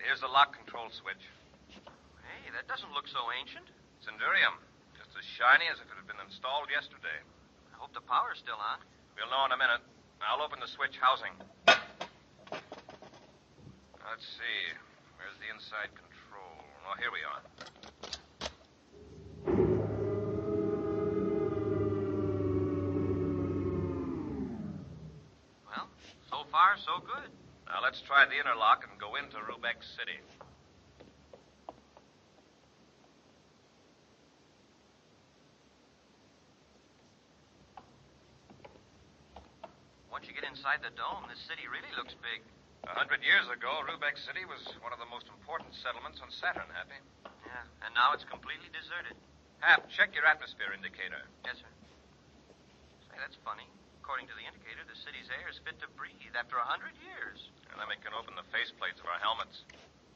Here's the lock control switch. Hey, that doesn't look so ancient. It's Endurium. Just as shiny as if it had been installed yesterday. I hope the power's still on. We'll know in a minute. I'll open the switch housing. Let's see. Where's the inside control? Oh, here we are. Well, so far, so good. Now, let's try the inner lock and go into Rubeck City. Once you get inside the dome, this city really looks big. 100 years ago, Rubeck City was one of the most important settlements on Saturn, Happy. Yeah, and now it's completely deserted. Hap, check your atmosphere indicator. Yes, sir. Say, that's funny. According to the indicator, the city's air is fit to breathe after 100 years. And then we can open the faceplates of our helmets.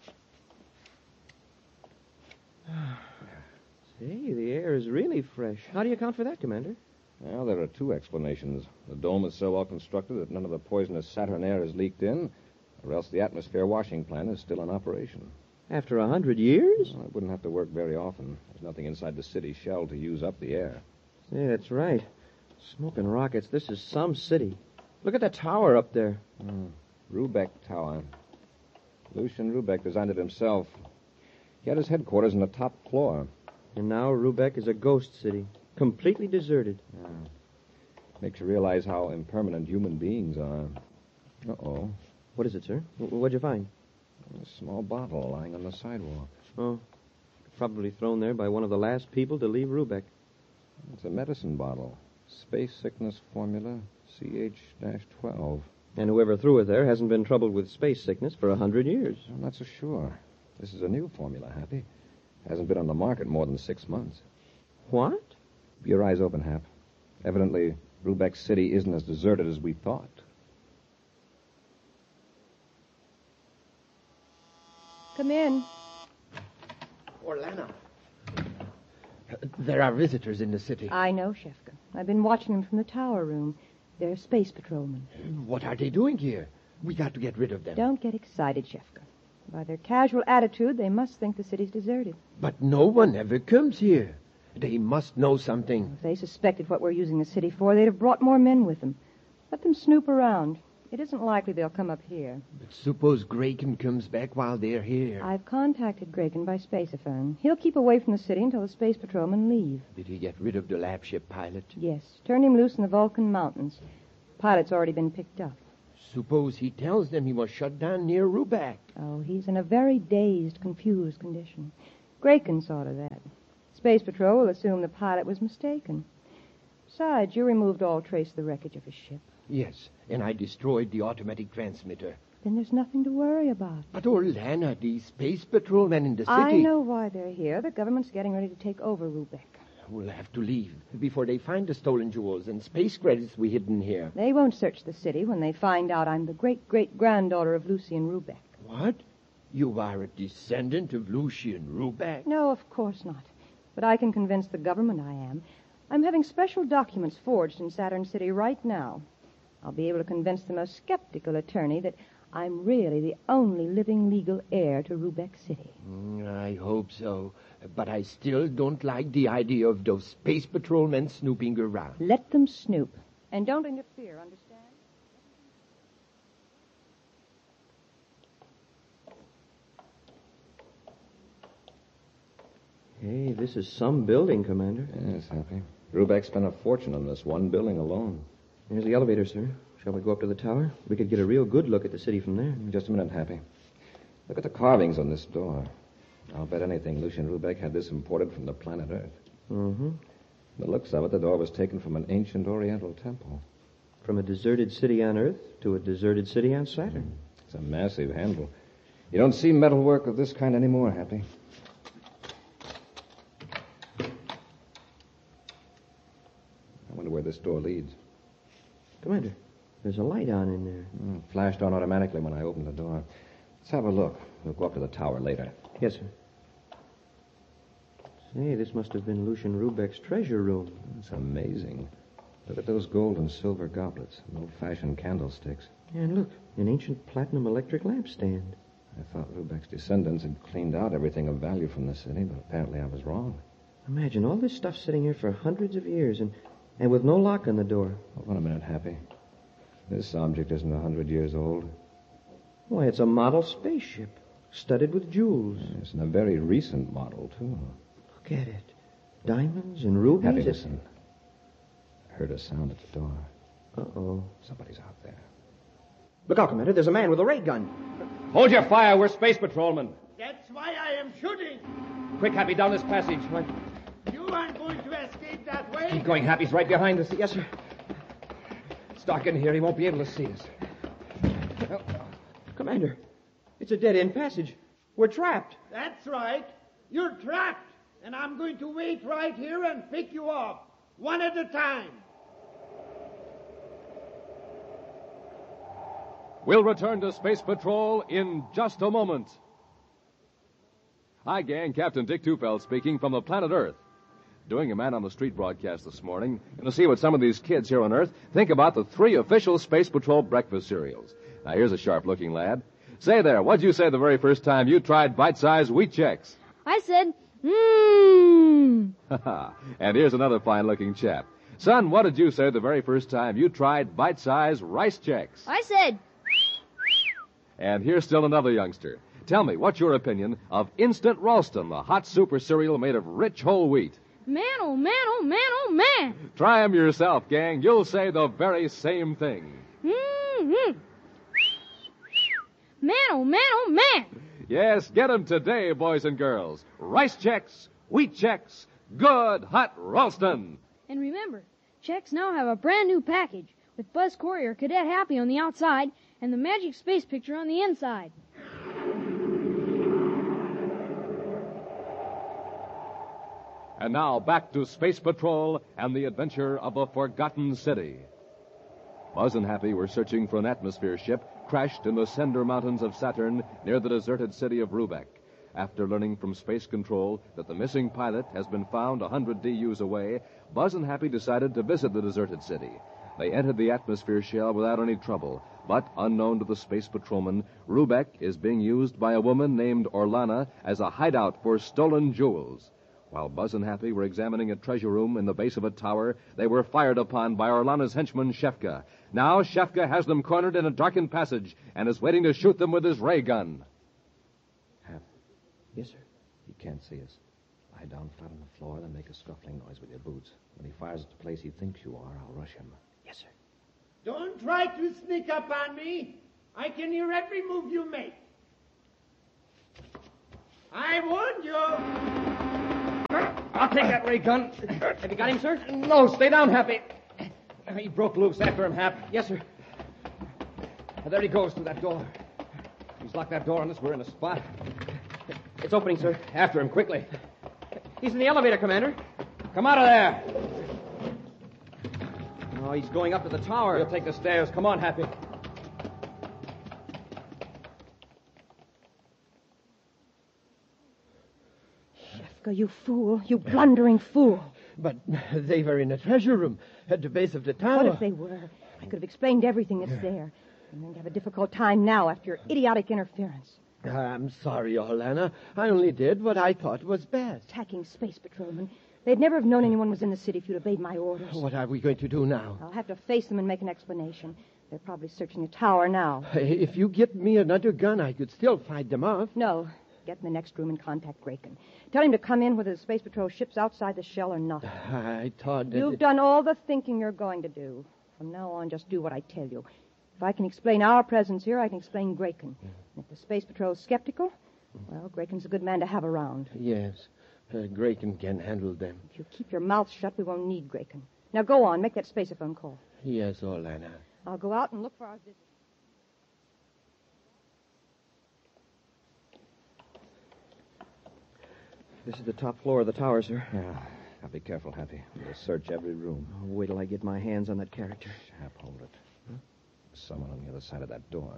Say, the air is really fresh. How do you account for that, Commander? Well, there are two explanations. The dome is so well constructed that none of the poisonous Saturn air is leaked in, or else the atmosphere washing plant is still in operation. After 100 years? Well, it wouldn't have to work very often. There's nothing inside the city shell to use up the air. Yeah, that's right. Smoking rockets, this is some city. Look at that tower up there. Rubeck Tower. Lucian Rubeck designed it himself. He had his headquarters in the top floor. And now Rubeck is a ghost city, completely deserted. Makes you realize how impermanent human beings are. Uh-oh. What is it, sir? What'd you find? A small bottle lying on the sidewalk. Oh, probably thrown there by one of the last people to leave Rubeck. It's a medicine bottle. Space sickness formula CH-12. And whoever threw it there hasn't been troubled with space sickness for 100 years. I'm not so sure. This is a new formula, Happy. Hasn't been on the market more than 6 months. What? Keep your eyes open, Hap. Evidently, Rubeck City isn't as deserted as we thought. Come in. Orlana. There are visitors in the city. I know, Shefka. I've been watching them from the tower room. They're space patrolmen. What are they doing here? We got to get rid of them. Don't get excited, Shefka. By their casual attitude, they must think the city's deserted. But no one ever comes here. They must know something. If they suspected what we're using the city for, they'd have brought more men with them. Let them snoop around. It isn't likely they'll come up here. But suppose Graken comes back while they're here. I've contacted Graken by spaceophone. He'll keep away from the city until the space patrolmen leave. Did he get rid of the lab ship pilot? Yes. Turn him loose in the Vulcan Mountains. Pilot's already been picked up. Suppose he tells them he was shut down near Rubeck. Oh, he's in a very dazed, confused condition. Graken saw to that. Space Patrol will assume the pilot was mistaken. Besides, you removed all trace of the wreckage of his ship. Yes, and I destroyed the automatic transmitter. Then there's nothing to worry about. But Orlana, these space patrolmen in the city... I know why they're here. The government's getting ready to take over Rubeck. We'll have to leave before they find the stolen jewels and space credits we hidden here. They won't search the city when they find out I'm the great-great-granddaughter of Lucian Rubeck. What? You are a descendant of Lucian Rubeck? No, of course not. But I can convince the government I am. I'm having special documents forged in Saturn City right now. I'll be able to convince the most skeptical attorney that I'm really the only living legal heir to Rubeck City. I hope so. But I still don't like the idea of those space patrolmen snooping around. Let them snoop. And don't interfere, understand? Hey, this is some building, Commander. Yes, Happy. Rubeck spent a fortune on this one building alone. Here's the elevator, sir. Shall we go up to the tower? We could get a real good look at the city from there. Just a minute, Happy. Look at the carvings on this door. I'll bet anything Lucian Rubeck had this imported from the planet Earth. Mm-hmm. The looks of it, the door was taken from an ancient Oriental temple. From a deserted city on Earth to a deserted city on Saturn. It's a massive handle. You don't see metalwork of this kind anymore, Happy. I wonder where this door leads. Commander, there's a light on in there. Flashed on automatically when I opened the door. Let's have a look. We'll go up to the tower later. Yes, sir. Say, this must have been Lucian Rubeck's treasure room. It's amazing. Look at those gold and silver goblets and old-fashioned candlesticks. And look, an ancient platinum electric lamp stand. I thought Rubeck's descendants had cleaned out everything of value from the city, but apparently I was wrong. Imagine all this stuff sitting here for hundreds of years and with no lock on the door. Hold on a minute, Happy. This object isn't 100 years old. Why, it's a model spaceship, studded with jewels. It's a very recent model, too. Look at it. Diamonds and rubies. Happy, listen. I heard a sound at the door. Uh-oh. Somebody's out there. Look out, Commander. There's a man with a ray gun. Hold your fire. We're space patrolmen. That's why I am shooting. Quick, Happy, down this passage. You aren't going to escape that way. Keep going, Happy's right behind us. Yes, sir. It's dark in here. He won't be able to see us. Commander, it's a dead-end passage. We're trapped. That's right. You're trapped. And I'm going to wait right here and pick you up, one at a time. We'll return to Space Patrol in just a moment. Hi, gang. Captain Dick Tufeld speaking from the planet Earth. Doing a man-on-the-street broadcast this morning. And to see what some of these kids here on Earth think about the 3 official Space Patrol breakfast cereals. Now, here's a sharp-looking lad. Say there, what'd you say the very first time you tried bite-sized wheat checks? I said, mmm. And here's another fine-looking chap. Son, what did you say the very first time you tried bite-sized rice checks? I said... And here's still another youngster. Tell me, what's your opinion of Instant Ralston, the hot super cereal made of rich whole wheat? Man, oh man, oh man, oh man. Try 'em yourself, gang. You'll say the very same thing. Mm-hmm. Man, oh man, oh man. Yes, get 'em today, boys and girls. Rice checks, wheat checks, good hot Ralston. And remember, checks now have a brand new package with Buzz Courier Cadet Happy on the outside and the magic space picture on the inside. And now back to Space Patrol and the adventure of a forgotten city. Buzz and Happy were searching for an atmosphere ship crashed in the Cinder Mountains of Saturn near the deserted city of Rubeck. After learning from Space Control that the missing pilot has been found 100 DUs away, Buzz and Happy decided to visit the deserted city. They entered the atmosphere shell without any trouble, but unknown to the space patrolman, Rubeck is being used by a woman named Orlana as a hideout for stolen jewels. While Buzz and Happy were examining a treasure room in the base of a tower, they were fired upon by Orlana's henchman, Shefka. Now Shefka has them cornered in a darkened passage and is waiting to shoot them with his ray gun. Hap. Yes, sir. He can't see us. Lie down flat on the floor, then make a scuffling noise with your boots. When he fires at the place he thinks you are, I'll rush him. Yes, sir. Don't try to sneak up on me. I can hear every move you make. I warned you. I'll take that ray gun. Have you got him, sir? No, stay down, Happy. He broke loose. After him, Hap. Yes, sir. There he goes through that door. He's locked that door on us. We're in a spot. It's opening, sir. After him, quickly. He's in the elevator, Commander. Come out of there. Oh, he's going up to the tower. We'll take the stairs. Come on, Happy. Shefka, you fool. You blundering fool. But they were in the treasure room at the base of the tower. What if they were? I could have explained everything that's there. I'm going to have a difficult time now after your idiotic interference. I'm sorry, Orlana. I only did what I thought was best. Attacking space patrolmen. They'd never have known anyone was in the city if you'd obeyed my orders. What are we going to do now? I'll have to face them and make an explanation. They're probably searching the tower now. If you get me another gun, I could still fight them off. No. Get in the next room and contact Graken. Tell him to come in whether the space patrol ship's outside the shell or not. I thought that... You've done all the thinking you're going to do. From now on, just do what I tell you. If I can explain our presence here, I can explain Graken. And if the space patrol's skeptical, well, Graken's a good man to have around. Yes. Graken can handle them. If you keep your mouth shut, we won't need Graken. Now go on, make that spaceophone call. Yes, Orlana. I'll go out and look for our visitor. This is the top floor of the tower, sir. Yeah. Now be careful, Happy. We'll search every room. Oh, wait till I get my hands on that character. Hap, hold it. Huh? Someone on the other side of that door.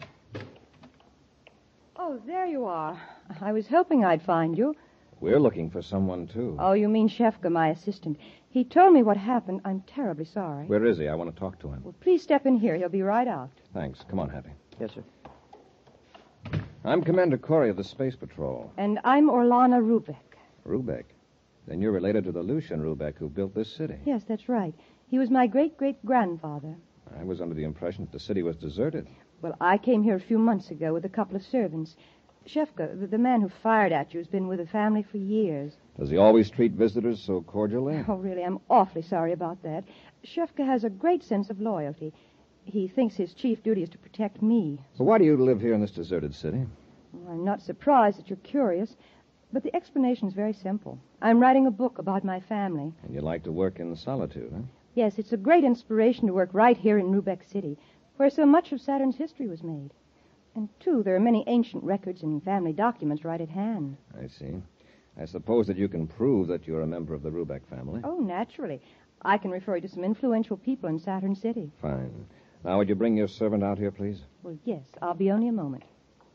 Oh, there you are. I was hoping I'd find you. We're looking for someone, too. Oh, you mean Shefka, my assistant. He told me what happened. I'm terribly sorry. Where is he? I want to talk to him. Well, please step in here. He'll be right out. Thanks. Come on, Happy. Yes, sir. I'm Commander Corey of the Space Patrol. And I'm Orlana Rubeck. Rubeck? Then you're related to the Lucian Rubeck who built this city. Yes, that's right. He was my great-great-grandfather. I was under the impression that the city was deserted. Well, I came here a few months ago with a couple of servants. Shefka, the man who fired at you, has been with the family for years. Does he always treat visitors so cordially? Oh, really, I'm awfully sorry about that. Shefka has a great sense of loyalty. He thinks his chief duty is to protect me. So why do you live here in this deserted city? Well, I'm not surprised that you're curious, but the explanation is very simple. I'm writing a book about my family. And you like to work in solitude, huh? Yes, it's a great inspiration to work right here in Rubeck City, where so much of Saturn's history was made. And, too, there are many ancient records and family documents right at hand. I see. I suppose that you can prove that you're a member of the Rubeck family. Oh, naturally. I can refer you to some influential people in Saturn City. Fine. Now, would you bring your servant out here, please? Well, yes. I'll be only a moment.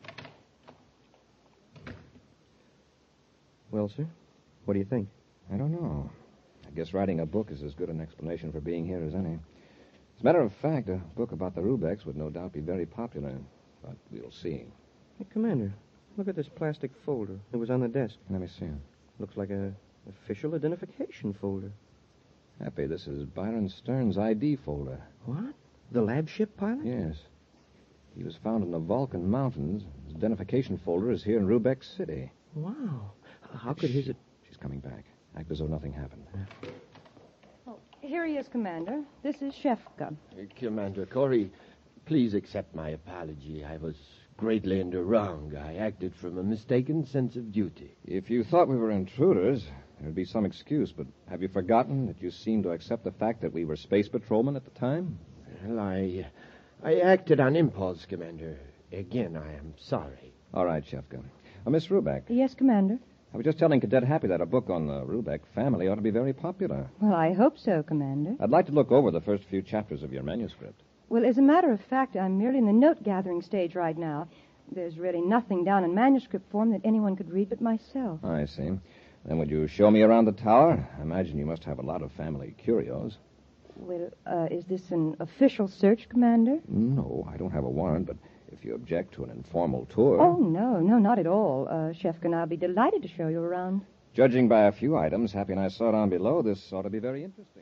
Well, sir, what do you think? I don't know. I guess writing a book is as good an explanation for being here as any. As a matter of fact, a book about the Rubecks would no doubt be very popular. But we'll see. Hey, Commander, look at this plastic folder. It was on the desk. Let me see it. Looks like a official identification folder. Happy, this is Byron Stern's ID folder. What? The lab ship pilot? Yes. He was found in the Vulcan Mountains. His identification folder is here in Rubeck City. Wow. How could his... She's coming back. Act as though nothing happened. Oh, here he is, Commander. This is Shefka. Commander Corey, please accept my apology. I was greatly in the wrong. I acted from a mistaken sense of duty. If you thought we were intruders, there'd be some excuse, but have you forgotten that you seemed to accept the fact that we were space patrolmen at the time? Well, I acted on impulse, Commander. Again, I am sorry. All right, Shefka. Miss Rubeck. Yes, Commander. I was just telling Cadet Happy that a book on the Rubeck family ought to be very popular. Well, I hope so, Commander. I'd like to look over the first few chapters of your manuscript. Well, as a matter of fact, I'm merely in the note-gathering stage right now. There's really nothing down in manuscript form that anyone could read but myself. I see. Then would you show me around the tower? I imagine you must have a lot of family curios. Well, is this an official search, Commander? No, I don't have a warrant, but if you object to an informal tour... Oh, no, not at all. Shefka and I'll be delighted to show you around. Judging by a few items Happy and I saw down below, this ought to be very interesting.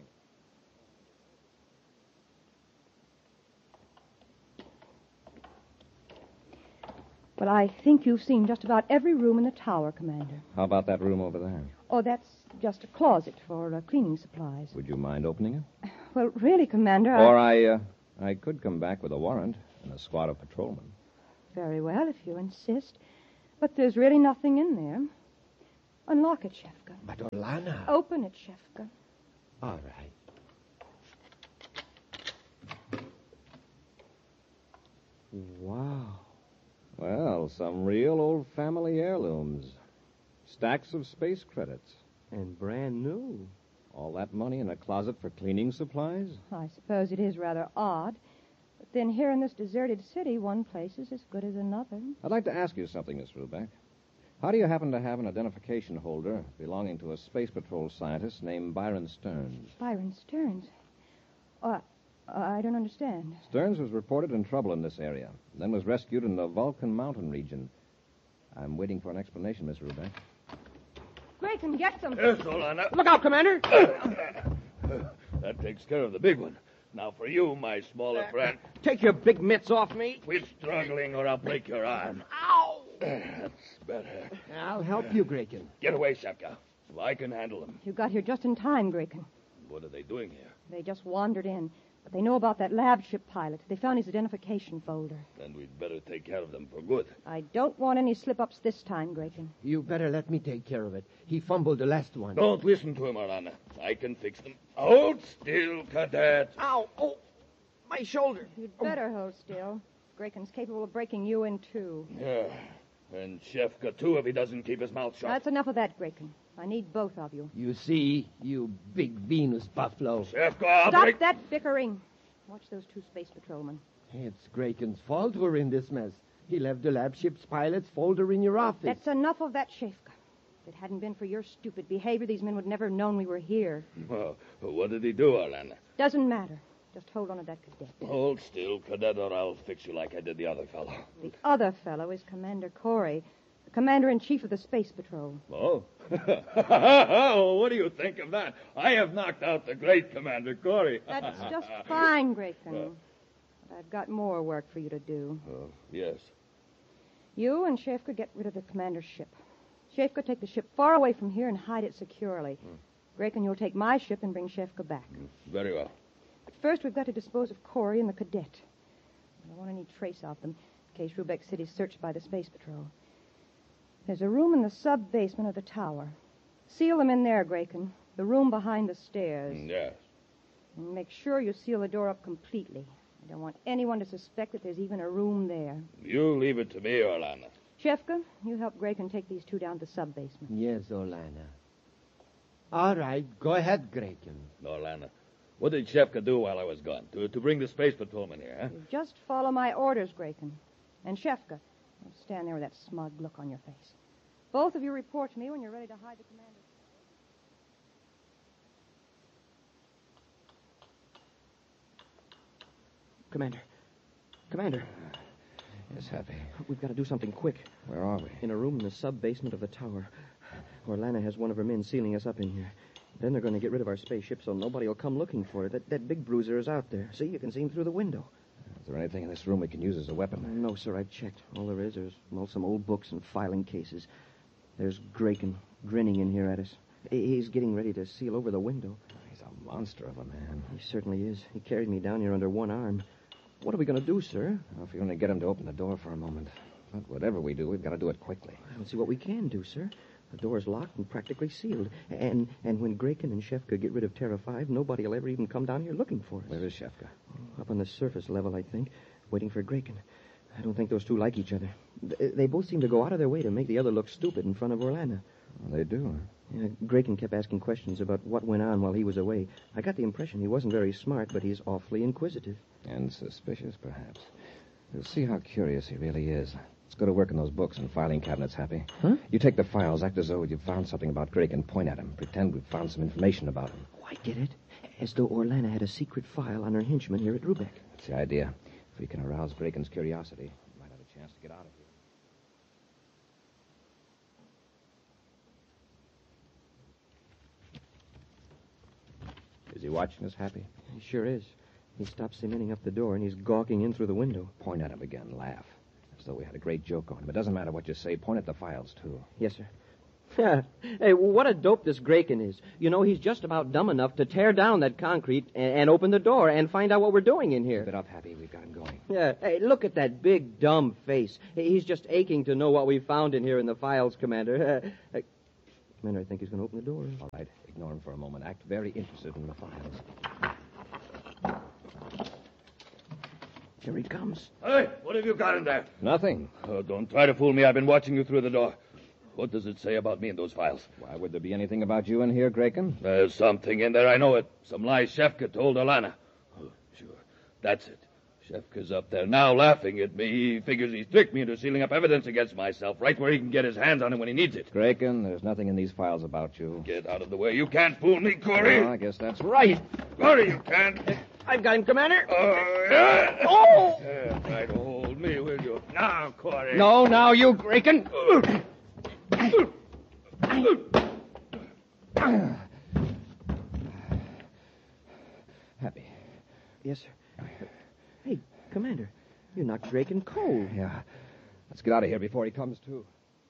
Well, I think you've seen just about every room in the tower, Commander. How about that room over there? Oh, that's just a closet for cleaning supplies. Would you mind opening it? Well, really, Commander, Or I could come back with a warrant and a squad of patrolmen. Very well, if you insist. But there's really nothing in there. Unlock it, Shefka. But Orlana... Open it, Shefka. All right. Wow. Well, some real old family heirlooms. Stacks of space credits. And brand new. All that money in a closet for cleaning supplies? I suppose it is rather odd. But then here in this deserted city, one place is as good as another. I'd like to ask you something, Miss Rubeck. How do you happen to have an identification holder belonging to a space patrol scientist named Byron Stearns? Byron Stearns? I don't understand. Stearns was reported in trouble in this area, then was rescued in the Vulcan Mountain region. I'm waiting for an explanation, Miss Rubeck. Grayson, get them. Yes, Orlana. Look out, Commander! That takes care of the big one. Now for you, my smaller friend. Take your big mitts off me. Quit struggling or I'll break your arm. Ow! That's better. I'll help you, Grayson. Get away, Shepka. So I can handle them. You got here just in time, Grayson. What are they doing here? They just wandered in. But they know about that lab ship pilot. They found his identification folder. Then we'd better take care of them for good. I don't want any slip-ups this time, Grayson. You better let me take care of it. He fumbled the last one. Don't listen to him, Orlana. I can fix them. Hold still, cadet. Ow! Oh, my shoulder. You'd better hold still. Grayson's capable of breaking you in two. Yeah, and Shefka, too, if he doesn't keep his mouth shut. That's enough of that, Grayson. I need both of you. You see, you big Venus buffalo. Shefka, Stop that bickering. Watch those two space patrolmen. It's Grayson's fault we're in this mess. He left the lab ship's pilot's folder in your office. That's enough of that, Shefka. If it hadn't been for your stupid behavior, these men would never have known we were here. Well, what did he do, Orlana? Doesn't matter. Just hold on to that cadet. Hold still, cadet, or I'll fix you like I did the other fellow. The other fellow is Commander Corey, the commander-in-chief of the Space Patrol. Oh? What do you think of that? I have knocked out the great Commander Corey. That's just fine, Grayson. But I've got more work for you to do. Oh, yes. You and Shefka get rid of the commander's ship. Shefka, take the ship far away from here and hide it securely. Grayson, you'll take my ship and bring Shefka back. Very well. But first, we've got to dispose of Corey and the cadet. I don't want any trace of them in case Rubeck City's searched by the Space Patrol. There's a room in the sub-basement of the tower. Seal them in there, Grayson. The room behind the stairs. Yes. And make sure you seal the door up completely. I don't want anyone to suspect that there's even a room there. You leave it to me, Orlana. Shefka, you help Grayson take these two down to the sub-basement. Yes, Orlana. All right, go ahead, Grayson. Orlana, what did Shefka do while I was gone? To bring the space patrolman here, huh? You just follow my orders, Grayson. And Shefka, don't stand there with that smug look on your face. Both of you report to me when you're ready to hide the commander. Commander. Yes, Happy. We've got to do something quick. Where are we? In a room in the sub-basement of the tower. Orlana has one of her men sealing us up in here. Then they're going to get rid of our spaceship so nobody will come looking for it. That big bruiser is out there. See, you can see him through the window. Is there anything in this room we can use as a weapon? No, sir, I checked. All there is some old books and filing cases. There's Grayson grinning in here at us. He's getting ready to seal over the window. He's a monster of a man. He certainly is. He carried me down here under one arm. What are we going to do, sir? Well, if you only get him to open the door for a moment. But whatever we do, we've got to do it quickly. I don't see what we can do, sir. The door's locked and practically sealed. And when Grayson and Shefka get rid of Terra 5, nobody will ever even come down here looking for us. Where is Shefka? Up on the surface level, I think, waiting for Grayson. I don't think those two like each other. They both seem to go out of their way to make the other look stupid in front of Orlana. Well, they do, huh? Yeah, Grayson kept asking questions about what went on while he was away. I got the impression he wasn't very smart, but he's awfully inquisitive. And suspicious, perhaps. We'll see how curious he really is. Let's go to work in those books and filing cabinets, Happy. Huh? You take the files, act as though you found something about Grayson, point at him. Pretend we've found some information about him. Oh, I get it. As though Orlana had a secret file on her henchman here at Rubeck. That's the idea. If we can arouse Grayson's curiosity, we might have a chance to get out of here. Is he watching us, Happy? He sure is. He stopped cementing up the door, and he's gawking in through the window. Point at him again. Laugh. As though we had a great joke on him. It doesn't matter what you say. Point at the files, too. Yes, sir. Hey, what a dope this Grayson is. You know, he's just about dumb enough to tear down that concrete and open the door and find out what we're doing in here. Keep it up, Happy. We've got him going. Yeah. Hey, look at that big, dumb face. He's just aching to know what we found in here in the files, Commander. Commander, I think he's going to open the door. All right. Ignore him for a moment. Act very interested in the files. Here he comes. Hey, what have you got in there? Nothing. Oh, don't try to fool me. I've been watching you through the door. What does it say about me in those files? Why would there be anything about you in here, Grayson? There's something in there. I know it. Some lies Shefka told Alana. Oh, sure. That's it. Shefka's up there now laughing at me. He figures he's tricked me into sealing up evidence against myself right where he can get his hands on it when he needs it. Grayson, there's nothing in these files about you. Get out of the way. You can't fool me, Corey. Oh, I guess that's right. Corey, you can't. I've got him, Commander. Yeah. Oh! Yeah, try to hold me, will you? Now, Corey. No, now you, Grayson. Happy. Yes, sir. Hey, Commander, you knocked Grayson cold. Yeah. Let's get out of here before he comes to.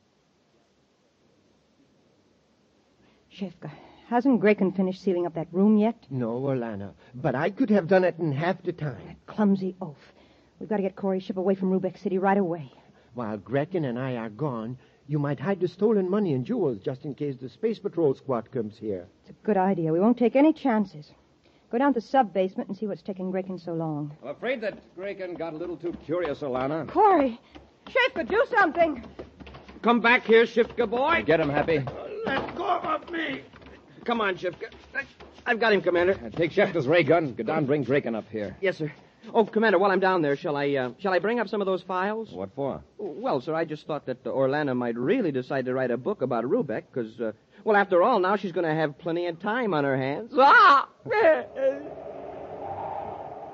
Shefka, hasn't Grayson finished sealing up that room yet? No, Orlana. But I could have done it in half the time. Clumsy oaf. We've got to get Corey's ship away from Rubeck City right away. While Grayson and I are gone, you might hide the stolen money and jewels just in case the Space Patrol squad comes here. It's a good idea. We won't take any chances. Go down to the sub-basement and see what's taking Grayson so long. I'm afraid that Grayson got a little too curious, Alana. Corey! Shefka, do something! Come back here, Shifka boy. Get him, Happy. Let go of me. Come on, Shifka. I've got him, Commander. Take Shefka's ray gun. Go down and bring Grayson up here. Yes, sir. Oh, Commander, while I'm down there, shall I bring up some of those files? What for? Well, sir, I just thought that Orlana might really decide to write a book about Rubeck, because, well, after all, now she's going to have plenty of time on her hands. Ah!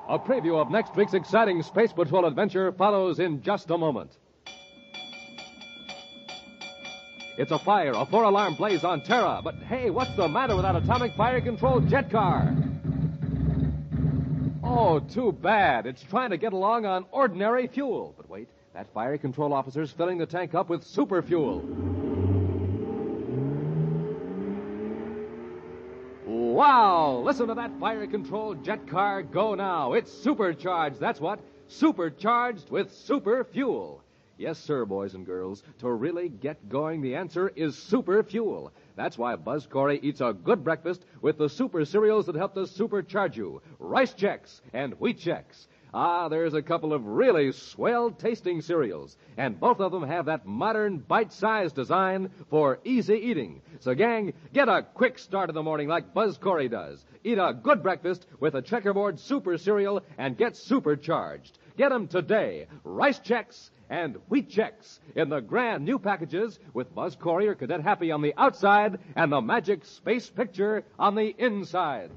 A preview of next week's exciting Space Patrol adventure follows in just a moment. It's a fire, a 4-alarm blaze on Terra. But hey, what's the matter with that atomic fire-controlled jet car? Oh, too bad. It's trying to get along on ordinary fuel. But wait, that fire control officer's filling the tank up with super fuel. Wow! Listen to that fire-controlled jet car go now. It's supercharged, that's what. Supercharged with super fuel. Yes, sir, boys and girls. To really get going, the answer is super fuel. That's why Buzz Corey eats a good breakfast with the super cereals that help to supercharge you. Rice Chex and Wheat Chex. Ah, there's a couple of really swell-tasting cereals, and both of them have that modern bite-sized design for easy eating. So, gang, get a quick start in the morning like Buzz Corey does. Eat a good breakfast with a checkerboard super cereal and get supercharged. Get them today. Rice Chex and Wheat Chex in the grand new packages with Buzz Corey or Cadet Happy on the outside and the magic space picture on the inside.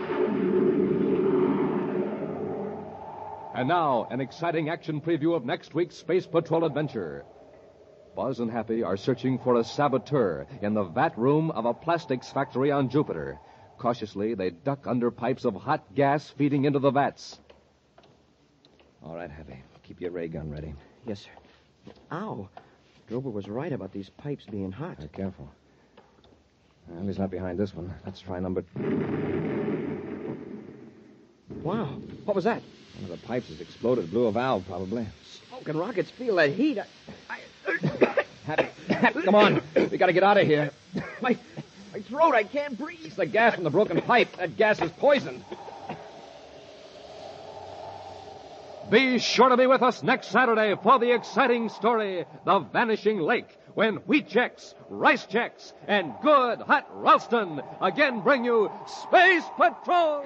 And now, an exciting action preview of next week's Space Patrol adventure. Buzz and Happy are searching for a saboteur in the vat room of a plastics factory on Jupiter. Cautiously, they duck under pipes of hot gas feeding into the vats. All right, Happy. Keep your ray gun ready. Yes, sir. Ow. Drober was right about these pipes being hot. Careful. Well, he's not behind this one. Let's try number... Wow. What was that? One of the pipes has exploded. Blew a valve, probably. Smoke and rockets feel that heat. Happy, come on. We got to get out of here. My throat, I can't breathe. It's the gas from the broken pipe. That gas is poison. Be sure to be with us next Saturday for the exciting story, The Vanishing Lake, when Wheat Chex, Rice Chex, and good hot Ralston again bring you Space Patrol!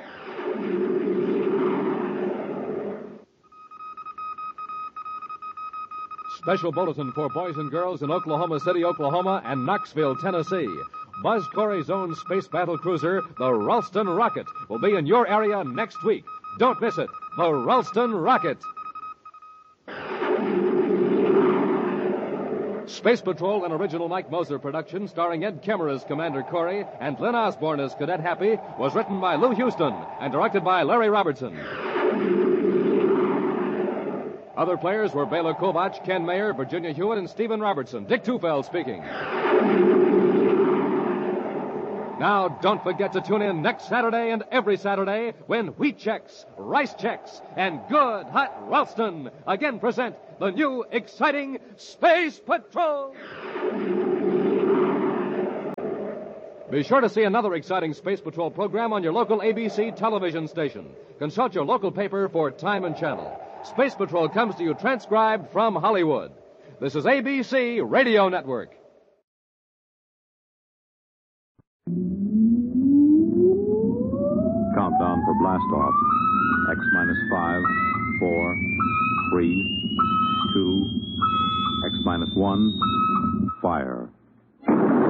Special bulletin for boys and girls in Oklahoma City, Oklahoma, and Knoxville, Tennessee. Buzz Corey's own space battle cruiser, the Ralston Rocket, will be in your area next week. Don't miss it. The Ralston Rocket. Space Patrol, an original Mike Moser production starring Ed Kemmer as Commander Corey and Lynn Osborne as Cadet Happy, was written by Lou Houston and directed by Larry Robertson. Other players were Bela Kovac, Ken Mayer, Virginia Hewitt, and Stephen Robertson. Dick Tufeld speaking. Now, don't forget to tune in next Saturday and every Saturday when Wheat Chex, Rice Chex, and good hot Ralston again present the new exciting Space Patrol. Be sure to see another exciting Space Patrol program on your local ABC television station. Consult your local paper for time and channel. Space Patrol comes to you transcribed from Hollywood. This is ABC Radio Network. Countdown for blast off. X minus 5, 4, 3, 2, X minus 1, fire.